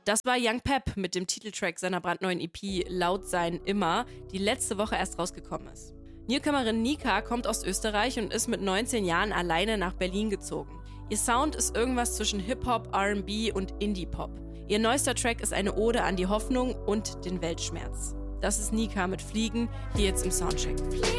Das war Young Pep mit dem Titeltrack seiner brandneuen EP Laut sein immer, die letzte Woche erst rausgekommen ist. Newcomerin Nika kommt aus Österreich und ist mit 19 Jahren alleine nach Berlin gezogen. Ihr Sound ist irgendwas zwischen Hip-Hop, R&B und Indie-Pop. Ihr neuester Track ist eine Ode an die Hoffnung und den Weltschmerz. Das ist Nika mit Fliegen, hier jetzt im Soundcheck.